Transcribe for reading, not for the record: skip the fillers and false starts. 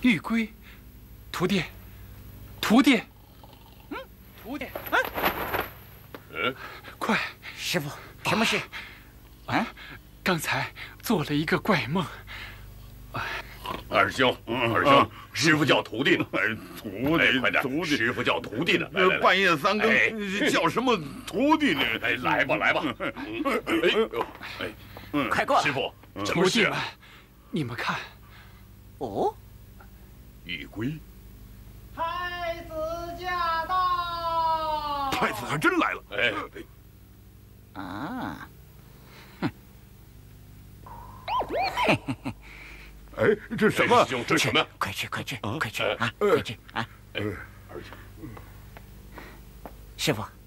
玉圭，徒弟，徒弟，徒弟，快！ 师傅，什么事？啊？ 刚才做了一个怪梦。 二兄，师傅叫徒弟呢。 徒弟， 快点， 徒弟， 师傅叫徒弟呢。 半夜三更叫什么徒弟呢？ 来吧。 快过来！ 师傅，什么事？ 你们看。 哦， 玉圭， 太子驾到！ 太子还真来了！ 啊， 这什么？ 师兄，这什么？ 快去啊！快去啊！ 二兄， 师傅，